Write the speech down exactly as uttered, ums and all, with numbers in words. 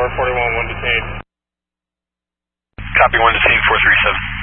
four forty-one, one detained. Copy, one detained, four three seven.